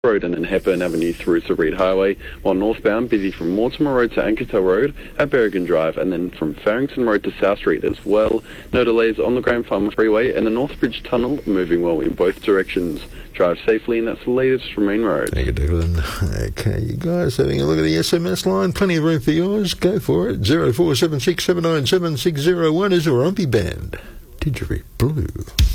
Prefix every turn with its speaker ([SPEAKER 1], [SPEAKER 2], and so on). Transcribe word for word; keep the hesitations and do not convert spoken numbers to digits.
[SPEAKER 1] Road and then Hepburn Avenue through to Reed Highway, while northbound busy from Mortimer Road to Ankertel Road at Berrigan Drive, and then from Farrington Road to South Street as well. No delays on the Grand Farm Freeway, and the Northbridge Tunnel moving well in both directions. Drive safely, and that's the latest from Main Road.
[SPEAKER 2] Thank you, Declan. Okay, you guys having a look at the S M S line? Plenty of room for yours. Go for it. zero four seven six seven nine seven six zero one is a Rumpy Band. Didgeridoo Blue.